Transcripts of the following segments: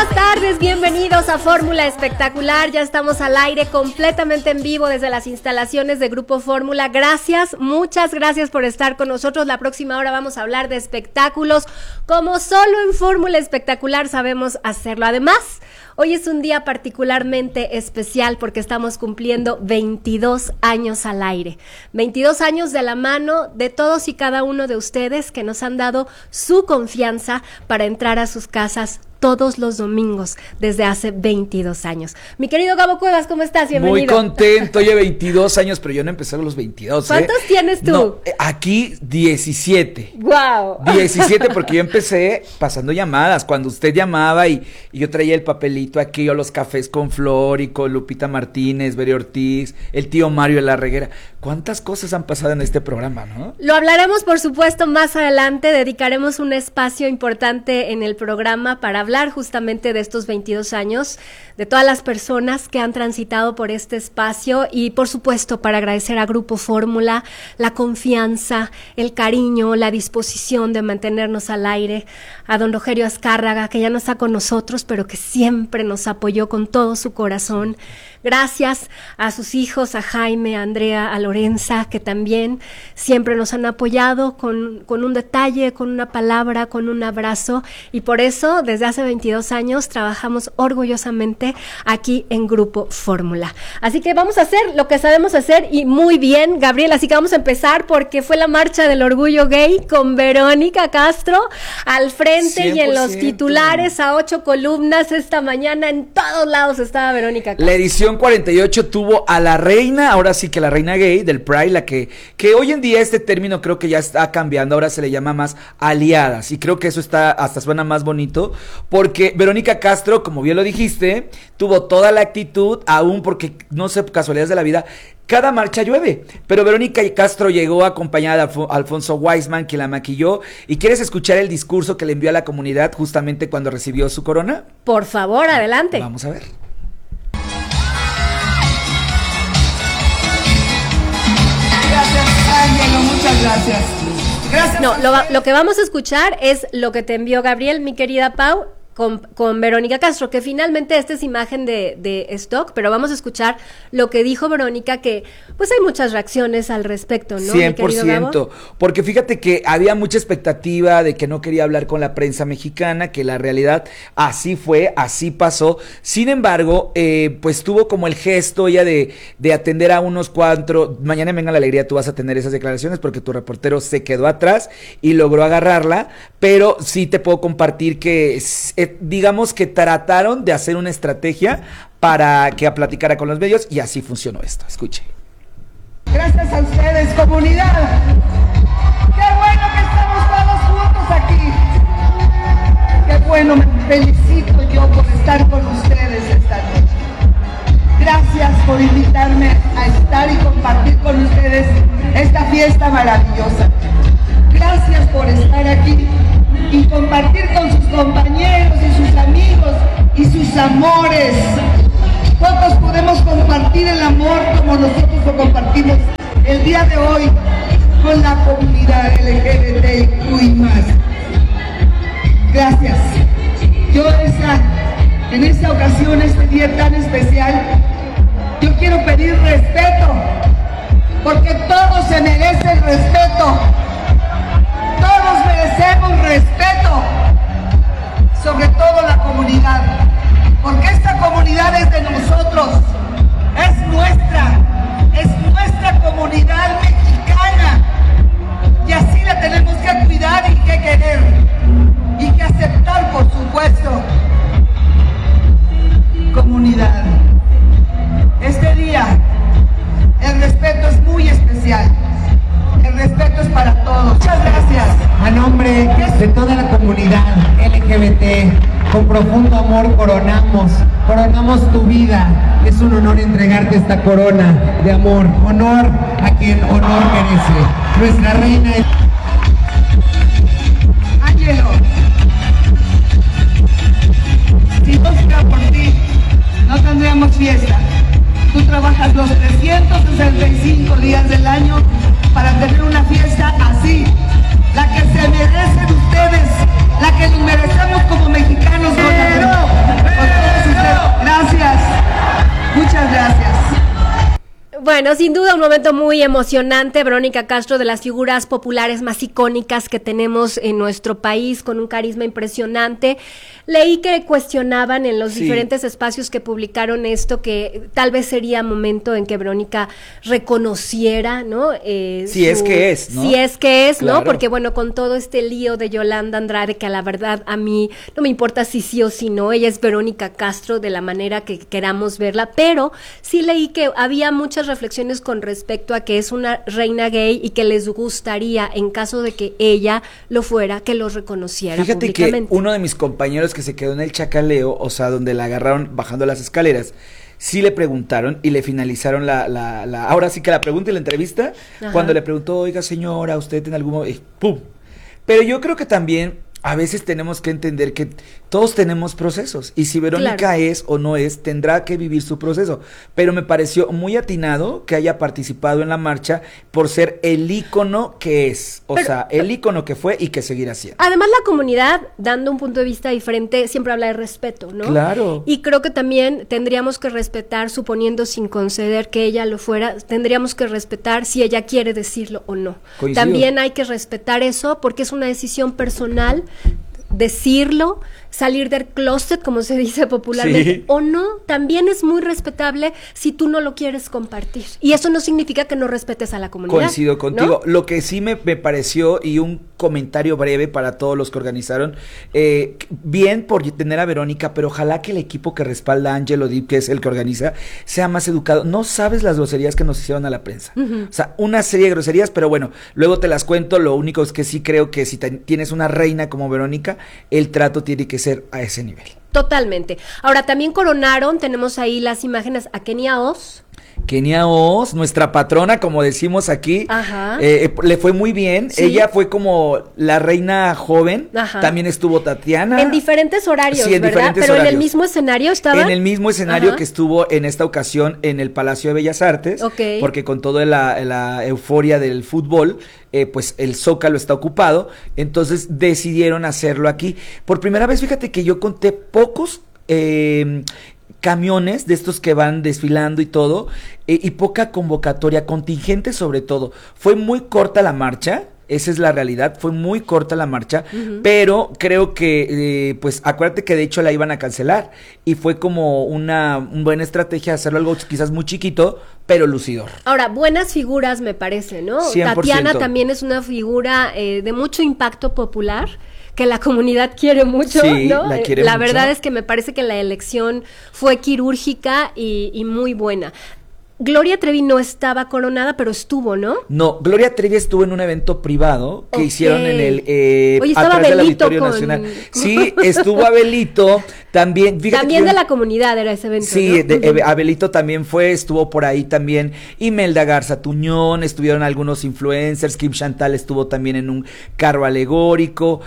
buenas tardes, bienvenidos a Fórmula Espectacular. Ya estamos al aire completamente en vivo desde las instalaciones de Grupo Fórmula. Gracias, muchas gracias por estar con nosotros. La próxima hora vamos a hablar de espectáculos, como solo en Fórmula Espectacular sabemos hacerlo. Además, hoy es un día particularmente especial porque estamos cumpliendo 22 años al aire. 22 años de la mano de todos y cada uno de ustedes que nos han dado su confianza para entrar a sus casas todos los domingos desde hace 22 años. Mi querido Gabo Cuevas, ¿cómo estás? Bienvenido. Muy contento, oye, 22 años, pero yo no empecé a los 22. ¿Cuántos tienes tú? No, aquí 17. ¡Wow! 17 porque yo empecé pasando llamadas, cuando usted llamaba y yo traía el papelito aquí, o los cafés con Flor y con Lupita Martínez, Beri Ortiz, el tío Mario de la Reguera. ¿Cuántas cosas han pasado en este programa, no? Lo hablaremos, por supuesto, más adelante. Dedicaremos un espacio importante en el programa para hablar justamente de estos 22 años, de todas las personas que han transitado por este espacio y, por supuesto, para agradecer a Grupo Fórmula la confianza, el cariño, la disposición de mantenernos al aire, a don Rogerio Azcárraga, que ya no está con nosotros, pero que siempre nos apoyó con todo su corazón. Gracias a sus hijos, a Jaime, a Andrea, a Lorenza, que también siempre nos han apoyado con un detalle, con una palabra, con un abrazo, y por eso desde hace 22 años trabajamos orgullosamente aquí en Grupo Fórmula. Así que vamos a hacer lo que sabemos hacer y muy bien, Gabriel, así que vamos a empezar porque fue la marcha del orgullo gay con Verónica Castro al frente 100%. Y en los titulares a 8 columnas esta mañana, en todos lados estaba Verónica Castro. La edición 48 tuvo a la reina, ahora sí que la reina gay del Pride, la que hoy en día este término creo que ya está cambiando, ahora se le llama más aliadas, y creo que eso hasta suena más bonito, porque Verónica Castro, como bien lo dijiste, tuvo toda la actitud, aún porque, no sé, casualidades de la vida, cada marcha llueve, pero Verónica Castro llegó acompañada de Alfonso Weisman, que la maquilló. ¿Y quieres escuchar el discurso que le envió a la comunidad justamente cuando recibió su corona? Por favor, adelante. Vamos a ver. Ángelo, muchas gracias. Gracias. No, lo que vamos a escuchar es lo que te envió Gabriel, mi querida Pau, con Verónica Castro, que finalmente esta es imagen de stock, pero vamos a escuchar lo que dijo Verónica, que pues hay muchas reacciones al respecto, ¿no? 100%, porque fíjate que había mucha expectativa de que no quería hablar con la prensa mexicana, que la realidad así fue, así pasó. Sin embargo, pues tuvo como el gesto ella de atender a unos cuatro. Mañana en Venga la Alegría tú vas a tener esas declaraciones porque tu reportero se quedó atrás y logró agarrarla, pero sí te puedo compartir que digamos que trataron de hacer una estrategia para que platicara con los medios y así funcionó esto. Escuche. Gracias a ustedes, comunidad. Qué bueno que estamos todos juntos aquí. Qué bueno, me felicito yo por estar con ustedes esta noche. Gracias por invitarme a estar y compartir con ustedes esta fiesta maravillosa. Gracias por estar aquí y compartir con sus compañeros y sus amigos y sus amores. Pocos podemos compartir el amor como nosotros lo compartimos el día de hoy con la comunidad LGBTIQ+. Gracias. Yo en esta ocasión, este día tan especial, yo quiero pedir respeto, porque todos se merecen respeto. Todos merecemos respeto, sobre todo la comunidad, porque esta comunidad es de nosotros, es nuestra comunidad mexicana, y así la tenemos que cuidar y que querer, y que aceptar, por supuesto. Comunidad, este día el respeto es muy especial. El respeto es para todos. Muchas gracias. A nombre de toda la comunidad LGBT, con profundo amor coronamos tu vida. Es un honor entregarte esta corona de amor. Honor a quien honor merece. Nuestra reina es... Ángelo, si no fuera por ti, no tendríamos fiesta. Tú trabajas los 365 días del año para tener una fiesta así, la que se merecen ustedes, la que nos merecemos como mexicanos. Bueno, sin duda un momento muy emocionante. Verónica Castro, de las figuras populares más icónicas que tenemos en nuestro país, con un carisma impresionante. Leí que cuestionaban en los diferentes espacios que publicaron esto, que tal vez sería momento en que Verónica reconociera, ¿no? Si es que es, ¿no? Si es que es, Claro. ¿no? Porque bueno, con todo este lío de Yolanda Andrade, que a la verdad a mí no me importa si sí o si no, ella es Verónica Castro de la manera que queramos verla, pero sí leí que había muchas reflexiones con respecto a que es una reina gay y que les gustaría, en caso de que ella lo fuera, que lo reconociera Fíjate que públicamente. uno de mis compañeros que se quedó en el chacaleo, o sea, donde la agarraron bajando las escaleras, sí le preguntaron y le finalizaron ahora sí que la pregunta y la entrevista, Ajá. cuando le preguntó, oiga señora, usted en algún momento, ¡pum! Pero yo creo que también a veces tenemos que entender que todos tenemos procesos, y si Verónica Claro. es o no es, tendrá que vivir su proceso, pero me pareció muy atinado que haya participado en la marcha por ser el ícono que es, o Pero- sea, el ícono que fue y que seguirá siendo. Además, la comunidad, dando un punto de vista diferente, siempre habla de respeto, ¿no? Claro. Y creo que también tendríamos que respetar, suponiendo sin conceder que ella lo fuera, tendríamos que respetar si ella quiere decirlo o no. Coincido. También hay que respetar eso porque es una decisión personal decirlo, salir del closet, como se dice popularmente, Sí. o no, también es muy respetable si tú no lo quieres compartir. Y eso no significa que no respetes a la comunidad. Coincido contigo. ¿no? Lo que sí me pareció, y un comentario breve para todos los que organizaron, bien por tener a Verónica, pero ojalá que el equipo que respalda a Angelo Dip, que es el que organiza, sea más educado. No sabes las groserías que nos hicieron a la prensa. O sea, una serie de groserías, pero bueno, luego te las cuento. Lo único es que sí creo que si tienes una reina como Verónica, el trato tiene que ser a ese nivel. Totalmente. Ahora, también coronaron, tenemos ahí las imágenes a Kenia Oz. Kenia Oz, nuestra patrona, como decimos aquí, Ajá. le fue muy bien. Sí. Ella fue como la reina joven. Ajá. También estuvo Tatiana. En diferentes horarios, Sí, en ¿verdad? diferentes Pero en el horarios. mismo escenario estaba. En el mismo escenario Ajá. que estuvo en esta ocasión en el Palacio de Bellas Artes, Ok. porque con toda la euforia del fútbol, pues el Zócalo está ocupado, entonces decidieron hacerlo aquí. Por primera vez, fíjate que yo conté pocos camiones de estos que van desfilando y todo, y poca convocatoria, contingente sobre todo. Fue muy corta la marcha. Esa es la realidad, fue muy corta la marcha, pero creo que, pues acuérdate que de hecho la iban a cancelar, y fue como una buena estrategia hacerlo algo quizás muy chiquito, pero lucidor. Ahora, buenas figuras me parece, ¿no? 100%. Tatiana también es una figura de mucho impacto popular, que la comunidad quiere mucho, Sí, ¿no? la quiere La mucho. verdad es que me parece que la elección fue quirúrgica y muy buena. Gloria Trevi no estaba coronada, pero estuvo, ¿no? No, Gloria Trevi estuvo en un evento privado que Ok. hicieron en el Oye, estaba atrás del Abelito Auditorio con- Nacional. Sí, estuvo Abelito, también, fíjate También que de la comunidad era ese evento, sí, ¿no? Ujú. Abelito también estuvo por ahí también, Imelda Garza Tuñón, estuvieron algunos influencers, Kim Chantal estuvo también en un carro alegórico,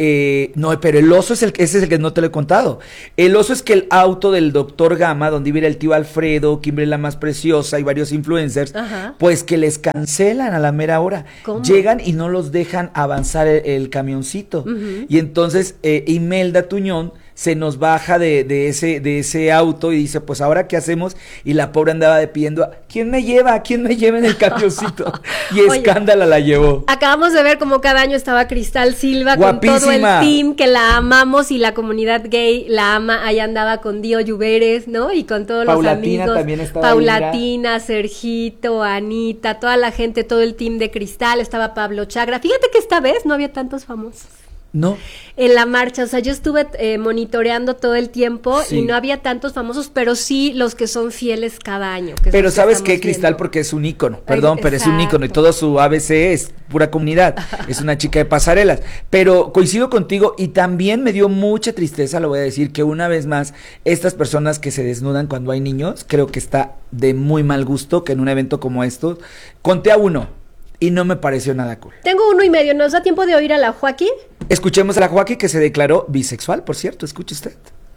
no, pero el oso ese es el que no te lo he contado. El oso es que el auto del Doctor Gama, donde iba el tío Alfredo, Kimberly la más preciosa y varios influencers, Ajá. pues que les cancelan a la mera hora. ¿Cómo? Llegan y no los dejan avanzar el camioncito. Ujú. Y entonces Imelda Tuñón se nos baja de ese auto y dice, pues ahora qué hacemos, y la pobre andaba pidiendo, ¿quién me lleva? ¿Quién me lleva en el camioncito? Y Oye, escándala la llevó. Acabamos de ver como cada año estaba Cristal Silva con todo el Guapísima. team que la amamos y la comunidad gay la ama. Ahí andaba con Dio Lluveres, ¿no? Y con todos Paulatina los amigos. también estaba ahí, Paulatina, Sergito, Anita, toda la gente, todo el team de Cristal. Estaba Pablo Chagra. Fíjate que esta vez no había tantos famosos No, en la marcha, o sea, yo estuve monitoreando todo el tiempo Sí. y no había tantos famosos, pero sí los que son fieles cada año. Que es pero lo que ¿sabes estamos qué, Cristal? viendo. Porque es un ícono, perdón, pero es un ícono y exacto. todo su ABC es pura comunidad, es una chica de pasarelas, pero coincido contigo y también me dio mucha tristeza, lo voy a decir, que una vez más, estas personas que se desnudan cuando hay niños, creo que está de muy mal gusto que en un evento como estos, conté a uno y no me pareció nada cool. Tengo 1.5, ¿nos da tiempo de oír a la Joaquín? Escuchemos a la Joaquín, que se declaró bisexual, por cierto, escuche usted.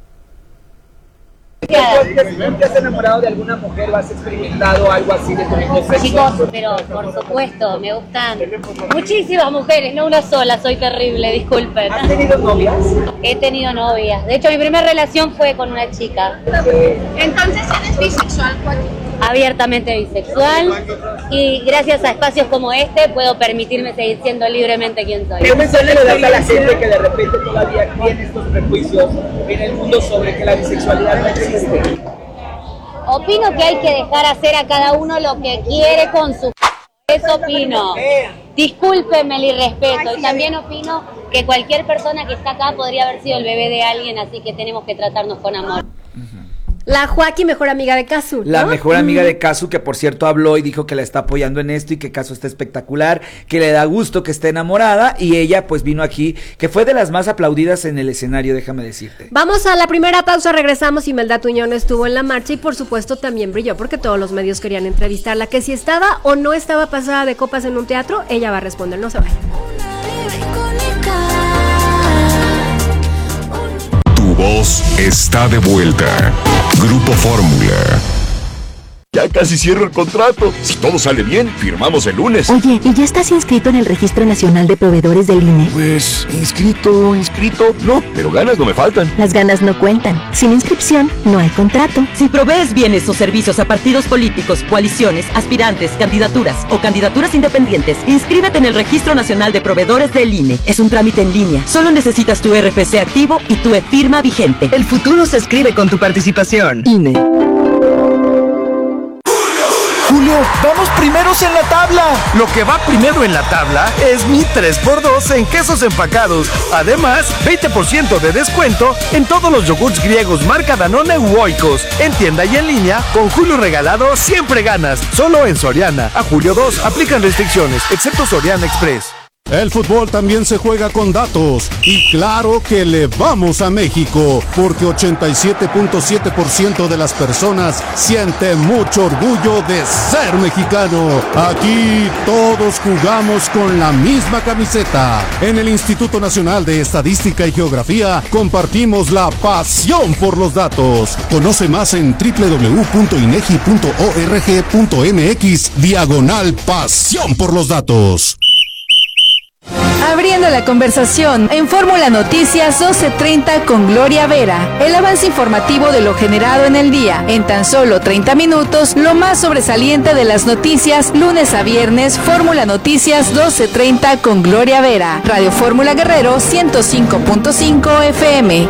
¿Te has enamorado de alguna mujer o has experimentado algo así de tu mismo sexo? Chicos, pero por supuesto, me gustan muchísimas mujeres, no una sola, soy terrible, disculpen. ¿Has tenido novias? He tenido novias. De hecho, mi primera relación fue con una chica. Entonces eres bisexual, Joaquín. abiertamente bisexual y gracias a espacios como este puedo permitirme seguir siendo libremente quien soy. ¿Qué mensaje le das a la gente que de repente todavía tiene estos prejuicios en el mundo sobre que la bisexualidad no existe? Opino que hay que dejar hacer a cada uno lo que quiere con su... Eso opino. Discúlpeme el irrespeto. Y también opino que cualquier persona que está acá podría haber sido el bebé de alguien, así que tenemos que tratarnos con amor. La Joaquín, mejor amiga de Casu, ¿no? La mejor amiga de Casu, que por cierto habló y dijo que la está apoyando en esto y que Casu está espectacular, que le da gusto que esté enamorada, y ella pues vino aquí, que fue de las más aplaudidas en el escenario, déjame decirte. Vamos a la primera pausa, regresamos. Imelda Tuñón estuvo en la marcha y por supuesto también brilló porque todos los medios querían entrevistarla, que si estaba o no estaba pasada de copas en un teatro, ella va a responder, no se vaya. Tu voz está de vuelta. Grupo Fórmula. Ya casi cierro el contrato. Si todo sale bien, firmamos el lunes. Oye, ¿y ya estás inscrito en el Registro Nacional de Proveedores del INE? Pues, inscrito, no, pero ganas no me faltan. Las ganas no cuentan. Sin inscripción, no hay contrato. Si provees bienes o servicios a partidos políticos, coaliciones, aspirantes, candidaturas o candidaturas independientes, inscríbete en el Registro Nacional de Proveedores del INE. Es un trámite en línea. Solo necesitas tu RFC activo y tu e-firma vigente. El futuro se escribe con tu participación. INE. Julio, vamos primeros en la tabla. Lo que va primero en la tabla es mi 3x2 en quesos empacados. Además, 20% de descuento en todos los yogurts griegos marca Danone u Oikos. En tienda y en línea, con Julio regalado siempre ganas. Solo en Soriana. A julio 2 aplican restricciones, excepto Soriana Express. El fútbol también se juega con datos y claro que le vamos a México porque 87.7% de las personas siente mucho orgullo de ser mexicano. Aquí todos jugamos con la misma camiseta. En el Instituto Nacional de Estadística y Geografía compartimos la pasión por los datos. Conoce más en www.inegi.org.mx/pasión por los datos. Abriendo la conversación en Fórmula Noticias 12:30 con Gloria Vera. El avance informativo de lo generado en el día. En tan solo 30 minutos, lo más sobresaliente de las noticias, lunes a viernes, Fórmula Noticias 12:30 con Gloria Vera. Radio Fórmula Guerrero 105.5 FM.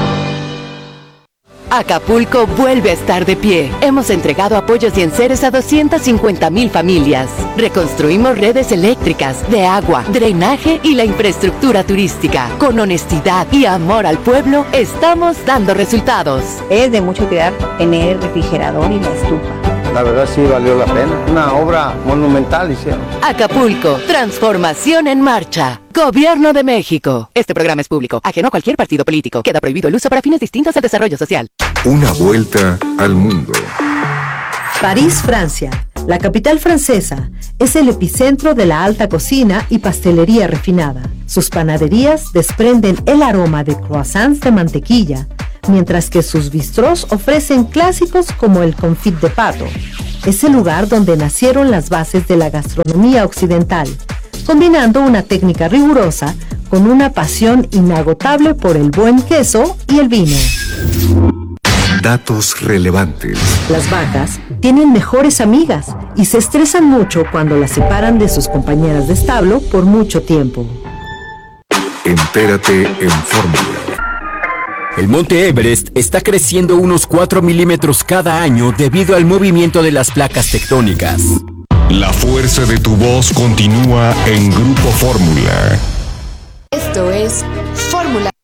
Acapulco vuelve a estar de pie. Hemos entregado apoyos y enseres a 250,000 familias. Reconstruimos redes eléctricas, de agua, drenaje y la infraestructura turística. Con honestidad y amor al pueblo, estamos dando resultados. Es de mucho cuidar tener el refrigerador y la estufa. La verdad sí valió la pena. Una obra monumental hicieron. Acapulco, transformación en marcha. Gobierno de México. Este programa es público, ajeno a cualquier partido político. Queda prohibido el uso para fines distintos al desarrollo social. Una vuelta al mundo. París, Francia. La capital francesa es el epicentro de la alta cocina y pastelería refinada. Sus panaderías desprenden el aroma de croissants de mantequilla, mientras que sus bistrós ofrecen clásicos como el confit de pato. Es el lugar donde nacieron las bases de la gastronomía occidental, combinando una técnica rigurosa con una pasión inagotable por el buen queso y el vino. Datos relevantes. Las vacas tienen mejores amigas y se estresan mucho cuando las separan de sus compañeras de establo por mucho tiempo. Entérate en Fórmula. El monte Everest está creciendo unos 4 milímetros cada año debido al movimiento de las placas tectónicas. La fuerza de tu voz continúa en Grupo Fórmula. Esto es Fórmula.